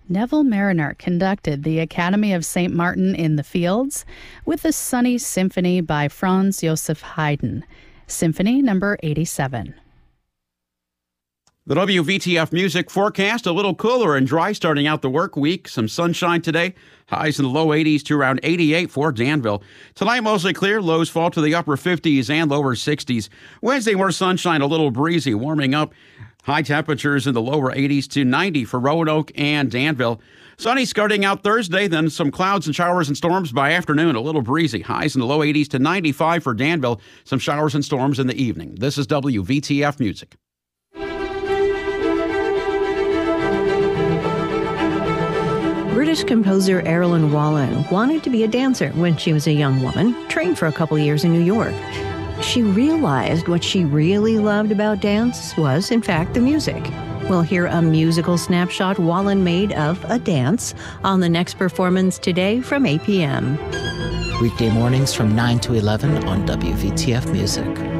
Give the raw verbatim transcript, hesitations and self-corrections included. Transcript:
Neville Mariner conducted the Academy of Saint Martin in the Fields with the Sunny Symphony by Franz Joseph Haydn. Symphony number eighty-seven. The W V T F music forecast, a little cooler and dry starting out the work week. Some sunshine today. Highs in the low eighties to around eighty-eight for Danville. Tonight, mostly clear. Lows fall to the upper fifties and lower sixties. Wednesday, more sunshine, a little breezy, warming up. High temperatures in the lower eighties to ninety for Roanoke and Danville. Sunny starting out Thursday, then some clouds and showers and storms by afternoon, a little breezy. Highs in the low eighties to ninety-five for Danville. Some showers and storms in the evening. This is W V T F Music. British composer Erilyn Wallen wanted to be a dancer when she was a young woman, trained for a couple years in New York. She realized what she really loved about dance was, in fact, the music. We'll hear a musical snapshot Wallen made of a dance on the next performance today from eight p.m. Weekday mornings from nine to eleven on W V T F Music.